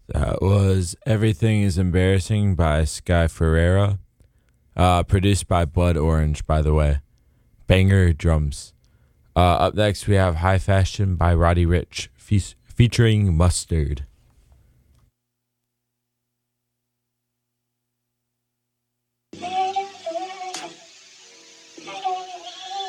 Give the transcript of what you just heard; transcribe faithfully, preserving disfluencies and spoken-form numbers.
That was Everything is Embarrassing by Sky Ferreira. Uh, produced by Blood Orange, by the way. Banger drums. Uh, up next, we have High Fashion by Roddy Rich, fe- featuring Mustard.